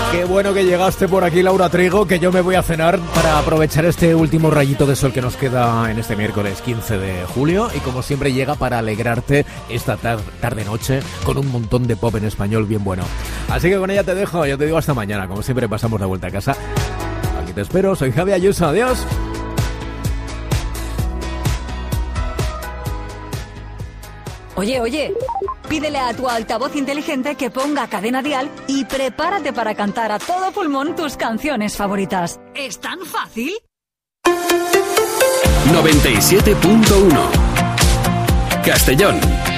Qué bueno que llegaste por aquí, Laura Trigo, que yo me voy a cenar para aprovechar este último rayito de sol que nos queda en este miércoles 15 de julio y como siempre llega para alegrarte esta tarde-noche con un montón de pop en español bien bueno. Así que con ella te dejo, yo te digo hasta mañana, como siempre pasamos la vuelta a casa. Aquí te espero, soy Javi Ayuso, adiós. Oye, pídele a tu altavoz inteligente que ponga Cadena Dial y prepárate para cantar a todo pulmón tus canciones favoritas. ¿Es tan fácil? 97.1 Castellón.